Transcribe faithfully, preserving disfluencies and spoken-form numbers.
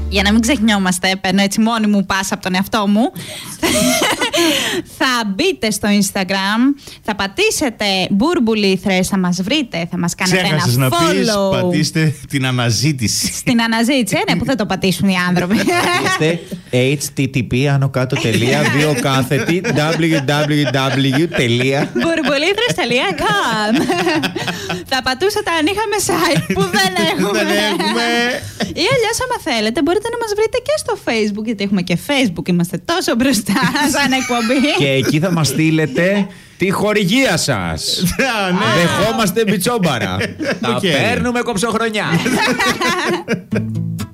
Για να μην ξεχνιόμαστε, παίρνω έτσι μόνη μου πάσα από τον εαυτό μου. Θα μπείτε στο Instagram, θα πατήσετε Μπουρμπουλήθρες, θα μας βρείτε, θα μας κάνετε Ξέχασες ένα να follow. πεις, πατήστε την αναζήτηση. Στην αναζήτηση, ε, ναι, που δεν το πατήσουν οι άνθρωποι. Είστε έιτς τι τι πι άνω κάτω τελεία δύο κάθετη double-u double-u double-u τελεία μπουρμπουλήθρες τελεία com. Θα πατούσατε αν είχαμε site που δεν έχουμε. Δεν έχουμε. Ή αλλιώς άμα θέλετε μπορείτε να μας βρείτε και στο Facebook, γιατί έχουμε και Facebook, είμαστε τόσο μπροστά σαν εκπομπή. και εκεί θα μας στείλετε τη χορηγία σας. Ναι. Δεχόμαστε μπιτσόμπαρα. Τα Οκ. παίρνουμε κοψοχρονιά.